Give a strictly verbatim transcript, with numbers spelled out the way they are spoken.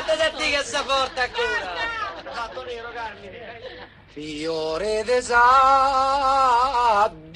guarda da te che sta forte ancora. Fatto nero, Carmine. Fiore de sa